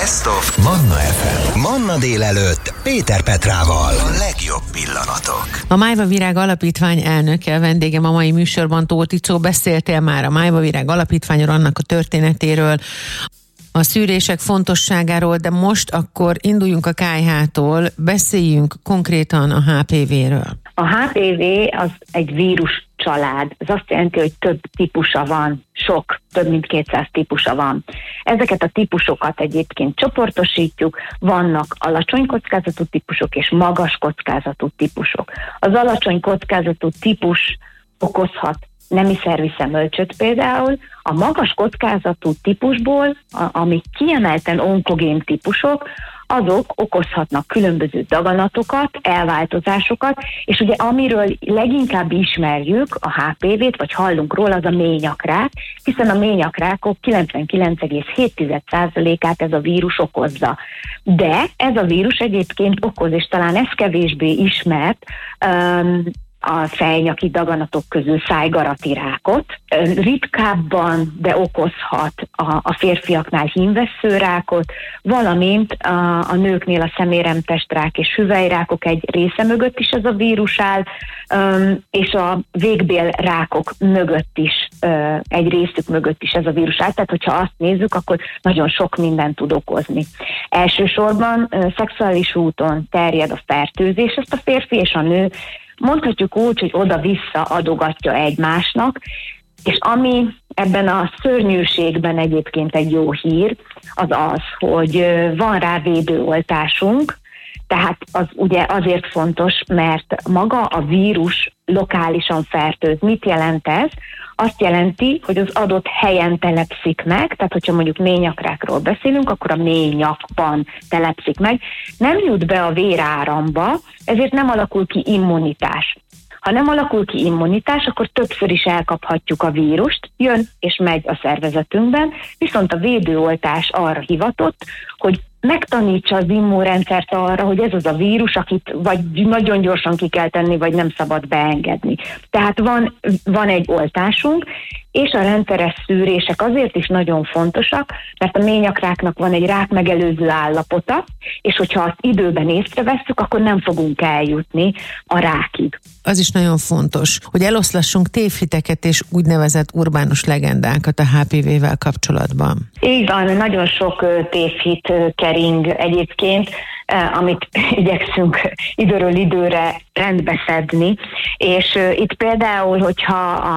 Best of Manna FM. Manna délelőtt Péter Petrával. A legjobb pillanatok. A Májva Virág Alapítvány elnöke, vendégem a mai műsorban Tóth Icó. Beszéltél már a Májva Virág Alapítványról, annak a történetéről, a szűrések fontosságáról, de most akkor induljunk a KH-tól, beszéljünk konkrétan a HPV-ről. A HPV az egy vírus család. Ez azt jelenti, hogy több típusa van, több mint 200 típusa van. Ezeket a típusokat egyébként csoportosítjuk, vannak alacsony kockázatú típusok és magas kockázatú típusok. Az alacsony kockázatú típus okozhat nemi szervi szemölcsöt például, a magas kockázatú típusból, amik kiemelten onkogén típusok, azok okozhatnak különböző daganatokat, elváltozásokat, és ugye amiről leginkább ismerjük a HPV-t, vagy hallunk róla, az a ményakrák, hiszen a ményakrákok 99,7%-át ez a vírus okozza. De ez a vírus egyébként okoz, és talán ez kevésbé ismert, a fejnyaki daganatok közül szájgarati rákot. Ritkábban, de okozhat a férfiaknál hímvesszőrákot, valamint a nőknél a szeméremtestrák és hüvelyrákok egy része mögött is ez a vírus áll, és a végbélrákok mögött is, egy részük mögött is ez a vírus áll. Tehát, hogyha azt nézzük, akkor nagyon sok mindent tud okozni. Elsősorban szexuális úton terjed a fertőzés, ezt a férfi és a nő mondhatjuk úgy, hogy oda-vissza adogatja egymásnak, és ami ebben a szörnyűségben egyébként egy jó hír, az az, hogy van rá védőoltásunk, tehát az ugye azért fontos, mert maga a vírus lokálisan fertőz. Mit jelent ez? Azt jelenti, hogy az adott helyen telepszik meg, tehát hogyha mondjuk ményakrákról beszélünk, akkor a ményakban telepszik meg, nem jut be a véráramba, ezért nem alakul ki immunitás. Ha nem alakul ki immunitás, akkor többször is elkaphatjuk a vírust, jön és megy a szervezetünkben, viszont a védőoltás arra hivatott, hogy megtanítsa az immunrendszert arra, hogy ez az a vírus, akit vagy nagyon gyorsan ki kell tenni, vagy nem szabad beengedni. Tehát van egy oltásunk, és a rendszeres szűrések azért is nagyon fontosak, mert a ményakráknak van egy rákmegelőző állapota, és hogyha azt időben észrevesszük, akkor nem fogunk eljutni a rákig. Az is nagyon fontos, hogy eloszlassunk tévhiteket és úgynevezett urbánus legendákat a HPV-vel kapcsolatban. Így van, nagyon sok tévhit kering egyébként, amit igyekszünk időről időre rendbe szedni, és itt például, hogyha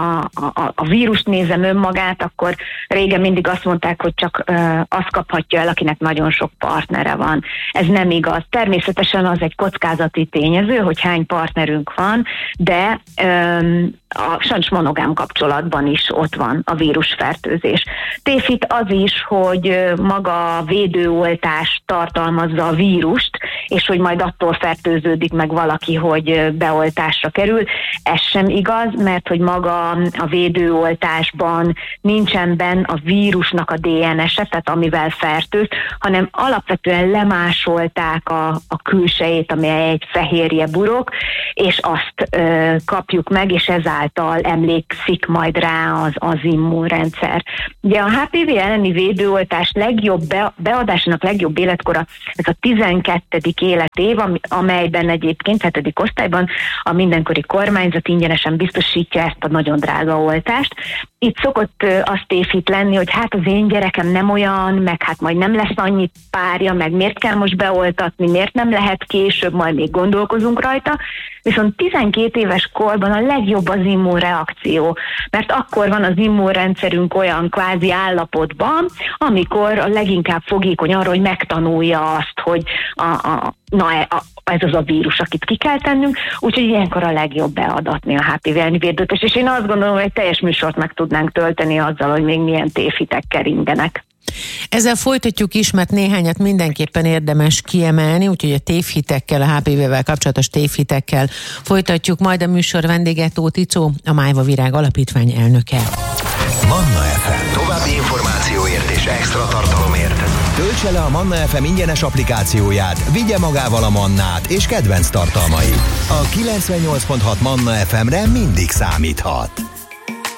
a vírust nézem önmagát, akkor régen mindig azt mondták, hogy csak azt kaphatja el, akinek nagyon sok partnere van. Ez nem igaz. Természetesen az egy kockázati tényező, hogy hány partnerünk van, de sajnos monogám kapcsolatban is ott van a vírusfertőzés. Tévhit az is, hogy maga a védőoltás tartalmazza a vírust, és hogy majd attól fertőződik meg valaki, hogy beoltásra kerül. Ez sem igaz, mert hogy maga a védőoltásban nincsen benne a vírusnak a DNS-e, tehát amivel fertőz, hanem alapvetően lemásolták a külsejét, amely egy fehérje burok, és azt kapjuk meg, és ezáltal emlékszik majd rá az immunrendszer. Ugye a HPV elleni védőoltás legjobb beadásának legjobb életkora, ez a 12. életév, amelyben egyébként 7. osztályban a mindenkori kormányzat ingyenesen biztosítja ezt a nagyon drága oltást. Itt szokott az tévhit lenni, hogy hát az én gyerekem nem olyan, meg hát majd nem lesz annyi párja, meg miért kell most beoltatni, miért nem lehet később, majd még gondolkozunk rajta. Viszont 12 éves korban a legjobb az immunreakció, mert akkor van az immunrendszerünk olyan kvázi állapotban, amikor a leginkább fogékony arra, hogy megtanulja azt, hogy ez az a vírus, akit ki kell tennünk, úgyhogy ilyenkor a legjobb beadatni a HPV elleni védőoltást, és én azt gondolom, hogy egy teljes műsort meg tudnánk tölteni azzal, hogy még milyen tévhitek keringenek. Ezzel folytatjuk is, mert néhányat mindenképpen érdemes kiemelni, úgyhogy a tévhitekkel, a HPV-vel kapcsolatos tévhitekkel folytatjuk, majd a műsor vendége Tóth Icó, a Májva Virág Alapítvány elnöke. Manna FM. További információért és extra tartalomért töltse le a Manna FM ingyenes applikációját, vigye magával a Mannát és kedvenc tartalmait. A 98.6 Manna FM-re mindig számíthat.